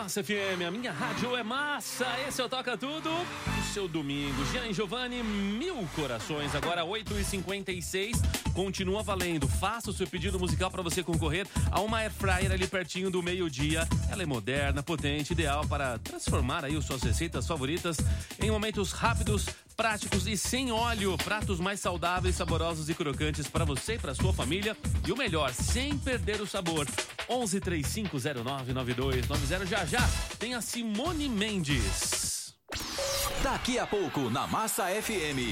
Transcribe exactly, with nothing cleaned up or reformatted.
Massa F M, a minha rádio é massa. Esse é o Toca Tudo, o seu domingo. Jean e Giovanni, mil corações. Agora oito e cinquenta e seis, continua valendo. Faça o seu pedido musical para você concorrer a uma air fryer ali pertinho do meio-dia. Ela é moderna, potente, ideal para transformar aí as suas receitas favoritas em momentos rápidos, práticos e sem óleo. Pratos mais saudáveis, saborosos e crocantes para você e para sua família. E o melhor, sem perder o sabor. onze, três cinco zero nove, nove dois nove zero. Já já tem a Simone Mendes. Daqui a pouco na Massa F M,